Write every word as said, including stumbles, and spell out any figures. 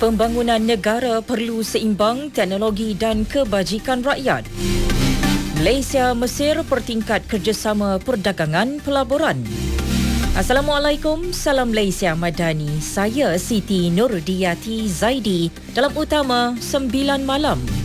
Pembangunan negara perlu seimbang teknologi dan kebajikan rakyat. Malaysia Mesir pertingkat kerjasama perdagangan pelaburan. Assalamualaikum, salam Malaysia Madani. Saya Siti Nurdiati Zaidi dalam Utama sembilan malam.